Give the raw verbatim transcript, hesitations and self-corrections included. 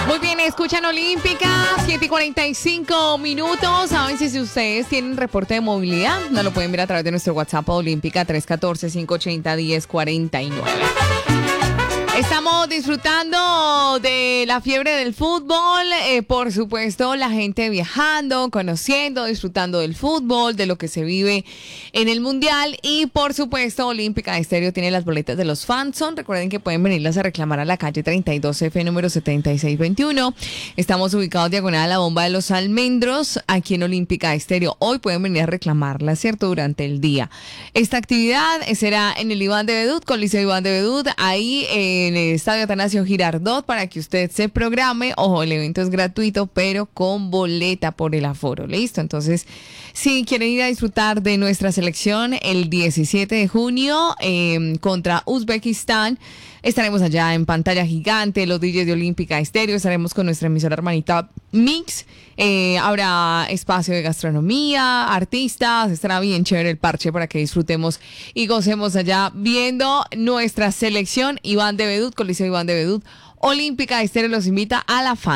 Muy bien, escuchan Olímpica, siete y cuarenta y cinco minutos. Saben si ustedes tienen reporte de movilidad, nos lo pueden ver a través de nuestro WhatsApp Olímpica tres uno cuatro, cinco ocho cero, uno cero cuatro nueve. Estamos disfrutando de la fiebre del fútbol, eh, por supuesto la gente viajando, conociendo, disfrutando del fútbol, de lo que se vive en el Mundial y por supuesto Olímpica Estéreo tiene las boletas de los Fanson. Recuerden que pueden venirlas a reclamar a la calle treinta y dos F número setenta y seis veintiuno. Estamos ubicados diagonal a la Bomba de los Almendros aquí en Olímpica Estéreo. Hoy pueden venir a reclamarla, ¿cierto? Durante el día. Esta actividad será en el Iván de Bedut, Coliseo Iván de Bedut, ahí eh, en el Estadio Atanasio Girardot para que usted se programe. Ojo, el evento es gratuito, pero con boleta por el aforo. ¿Listo? Entonces, si quieren ir a disfrutar de nuestra selección el diecisiete de junio eh, contra Uzbekistán, estaremos allá en pantalla gigante, los D Js de Olímpica Estéreo, estaremos con nuestra emisora hermanita Mix, eh, habrá espacio de gastronomía, artistas, estará bien chévere el parche para que disfrutemos y gocemos allá viendo nuestra selección. Iván de Bedut, Coliseo Iván de Bedut, Olímpica Estéreo los invita a la fan.